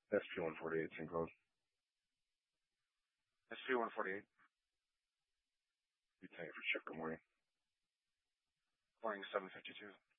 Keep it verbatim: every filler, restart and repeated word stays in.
S P one forty-eight, same code. S P one forty-eight. Be tank for check, good morning. Morning, seven fifty-two.